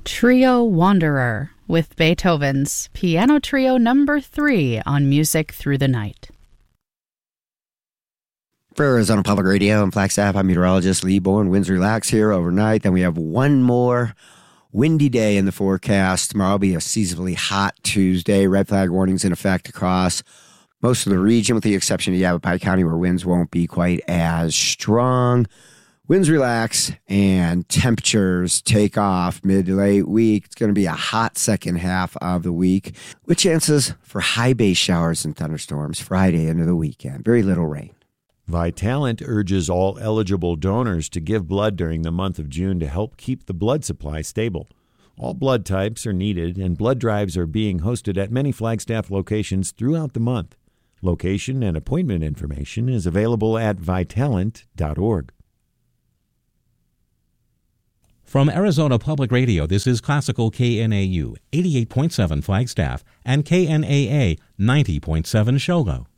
Trio Wanderer with Beethoven's Piano Trio Number 3 on Music Through the Night. For Arizona Public Radio and Flagstaff, I'm meteorologist Lee Bourne. Winds relax here overnight. Then we have one more windy day in the forecast. Tomorrow will be a seasonably hot Tuesday. Red flag warnings in effect across most of the region, with the exception of Yavapai County, where winds won't be quite as strong. Winds relax and temperatures take off mid to late week. It's going to be a hot second half of the week, with chances for high base showers and thunderstorms Friday into the weekend. Very little rain. Vitalant urges all eligible donors to give blood during the month of June to help keep the blood supply stable. All blood types are needed, and blood drives are being hosted at many Flagstaff locations throughout the month. Location and appointment information is available at vitalant.org. From Arizona Public Radio, this is Classical KNAU 88.7 Flagstaff and KNAA 90.7 Shogo.